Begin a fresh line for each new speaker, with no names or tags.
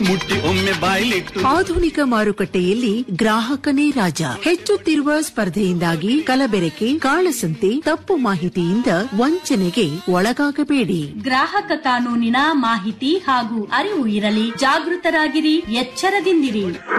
ಮುಟ್ಟಿ ಒಮ್ಮೆ ಬಾಯ್ಲಿಟ್ಟು.
ಆಧುನಿಕ ಮಾರುಕಟ್ಟೆಯಲ್ಲಿ ಗ್ರಾಹಕನೇ ರಾಜ. ಹೆಚ್ಚುತ್ತಿರುವ ಸ್ಪರ್ಧೆಯಿಂದಾಗಿ ಕಲಬೆರಕೆ, ಕಾಳಸಂತೆ, ತಪ್ಪು ಮಾಹಿತಿಯಿಂದ ವಂಚನೆಗೆ ಒಳಗಾಗಬೇಡಿ.
ಗ್ರಾಹಕ ಕಾನೂನಿನ ಮಾಹಿತಿ ಹಾಗೂ ಅರಿವು ಇರಲಿ. ಜಾಗೃತರಾಗಿರಿ, ಎಚ್ಚರದಿಂದಿರಿ.